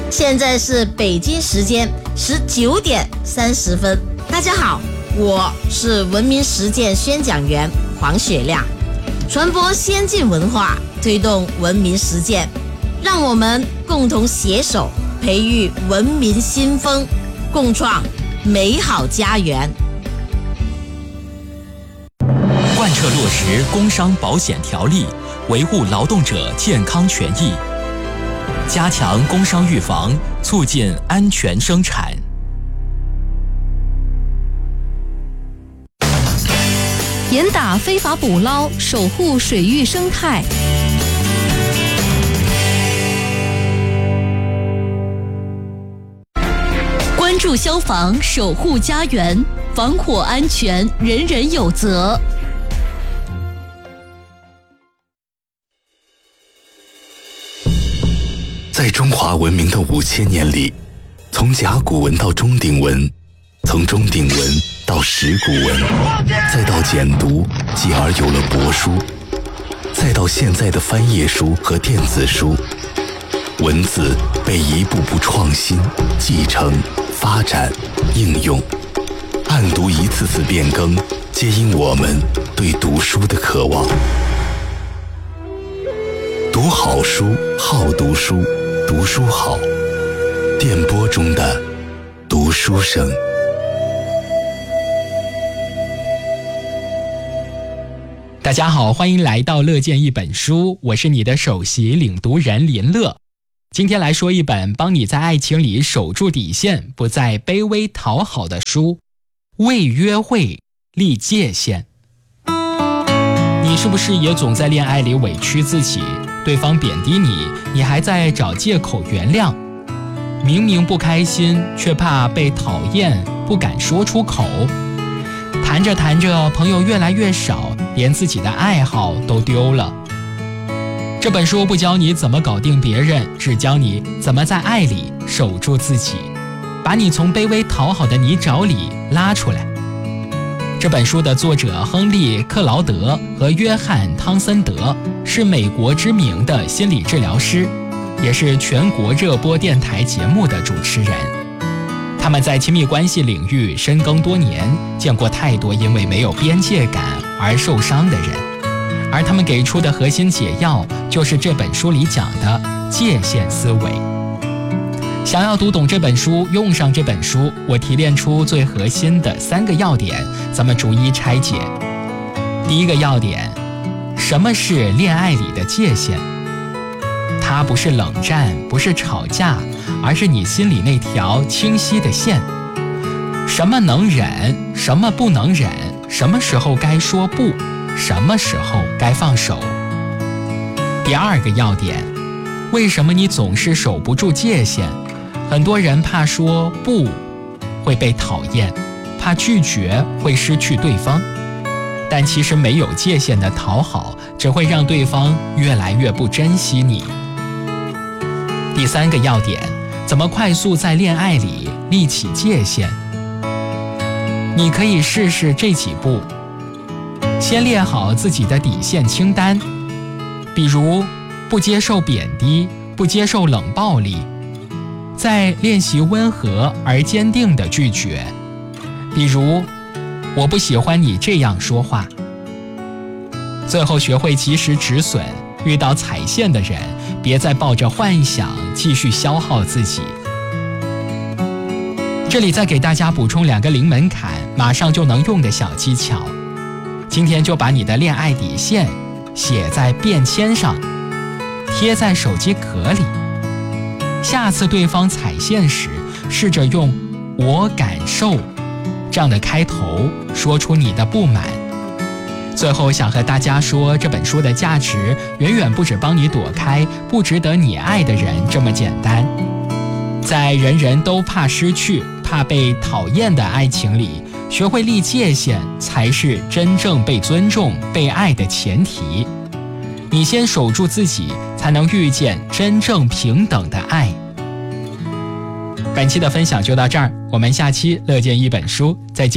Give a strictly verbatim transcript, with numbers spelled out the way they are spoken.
现在是北京时间十九点三十分。大家好，我是文明实践宣讲员黄雪亮，传播先进文化，推动文明实践，让我们共同携手培育文明新风，共创美好家园。 贯彻落实工伤保险条例，维护劳动者健康权益，加强工伤预防，促进安全生产。 严打非法捕捞，守护水域生态。关注消防，守护家园，防火安全，人人有责。 在中华文明的五千年里，从甲骨文到钟鼎文，从钟鼎文到石鼓文，再到简读，继而有了帛书，再到现在的翻页书和电子书，文字被一步步创新、继承、发展、应用，案牍一次次变更，皆因我们对读书的渴望。读好书，好读书，读书好，电波中的读书声。 大家好，欢迎来到乐见一本书，我是你的首席领读人林乐。今天来说一本帮你在爱情里守住底线，不再卑微讨好的书，为约会立界限。你是不是也总在恋爱里委屈自己，对方贬低你，你还在找借口原谅？明明不开心，却怕被讨厌，不敢说出口。谈着谈着，朋友越来越少，连自己的爱好都丢了。这本书不教你怎么搞定别人，只教你怎么在爱里守住自己，把你从卑微讨好的泥沼里拉出来。这本书的作者亨利·克劳德和约翰·汤森德是美国知名的心理治疗师，也是全国热播电台节目的主持人。他们在亲密关系领域深耕多年，见过太多因为没有边界感而受伤的人，而他们给出的核心解药就是这本书里讲的界限思维。想要读懂这本书，用上这本书，我提炼出最核心的三个要点，咱们逐一拆解。第一个要点，什么是恋爱里的界限？它不是冷战，不是吵架，而是你心里那条清晰的线。什么能忍，什么不能忍，什么时候该说不，什么时候该放手。第二个要点，为什么你总是守不住界限？很多人怕说不会被讨厌，怕拒绝会失去对方，但其实没有界限的讨好只会让对方越来越不珍惜你。第三个要点，怎么快速在恋爱里立起界限？你可以试试这几步。先列好自己的底线清单，比如不接受贬低，不接受冷暴力，再练习温和而坚定的拒绝，比如我不喜欢你这样说话。最后学会及时止损，遇到踩线的人，别再抱着幻想继续消耗自己。这里再给大家补充两个零门槛，马上就能用的小技巧。今天就把你的恋爱底线写在便签上，贴在手机壳里。下次对方踩线时，试着用我感受这样的开头说出你的不满。最后想和大家说，这本书的价值远远不止帮你躲开不值得你爱的人这么简单。在人人都怕失去、怕被讨厌的爱情里，学会立界限才是真正被尊重、被爱的前提。你先守住自己，才能遇见真正平等的爱。本期的分享就到这儿，我们下期乐见一本书再见。